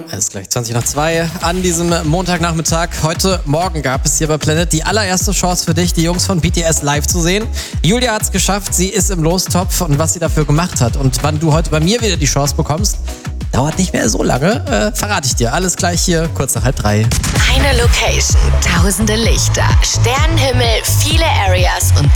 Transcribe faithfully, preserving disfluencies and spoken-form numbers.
Es ist gleich zwanzig nach zwei an diesem Montagnachmittag. Heute Morgen gab es hier bei Planet die allererste Chance für dich, die Jungs von B T S live zu sehen. Julia hat es geschafft, sie ist im Lostopf und was sie dafür gemacht hat und wann du heute bei mir wieder die Chance bekommst, dauert nicht mehr so lange, äh, verrate ich dir. Alles gleich hier, kurz nach halb drei. Eine Location, tausende Lichter, Sternenhimmel, viele Areas und